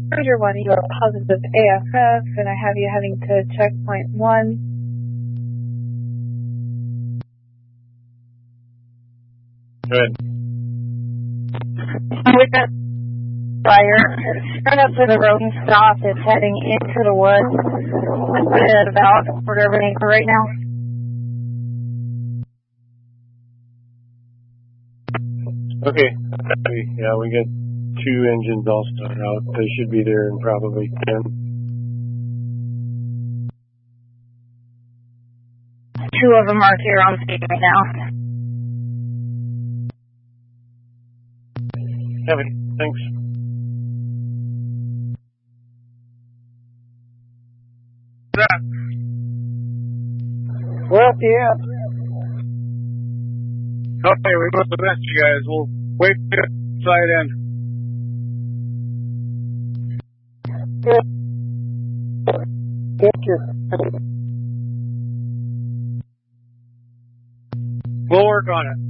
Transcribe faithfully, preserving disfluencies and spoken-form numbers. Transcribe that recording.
Roger one, you are positive A F F, and I have you heading to checkpoint one. Good. With that fire, turn up to the road and stop. It's heading into the woods. It's at about a quarter of an acre right now. Okay. Yeah, we got two engines all started out. They should be there in probably ten. Two of them are here on scene right now. Heavy. Thanks. That. We're at the end. Okay, we must have missed you guys. We'll wait to the side end. Good. Thank you. We'll work on it.